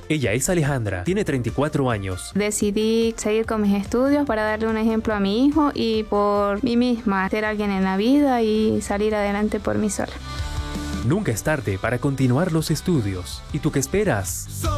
Ella es Alejandra, tiene 34 años. Decidí seguir con mis estudios para darle un ejemplo a mi hijo y por mí misma, ser alguien en la vida y salir adelante por mí sola. Nunca es tarde para continuar los estudios. ¿Y tú qué esperas?